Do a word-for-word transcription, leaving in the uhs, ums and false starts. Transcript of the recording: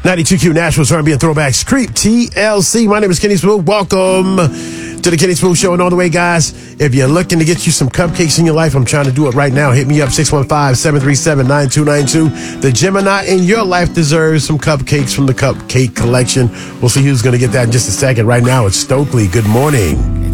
ninety-two Q Nashville's R and B and Throwbacks Creep T L C. My name is Kenny Smooth. Welcome to the Kenny Smooth Show. And all the way, guys, if you're looking to get you some cupcakes in your life, I'm trying to do it right now. Hit me up, six one five, seven three seven, nine two nine two. The Gemini in your life deserves some cupcakes from the Cupcake Collection. We'll see who's going to get that in just a second. Right now, it's Stokely. Good morning.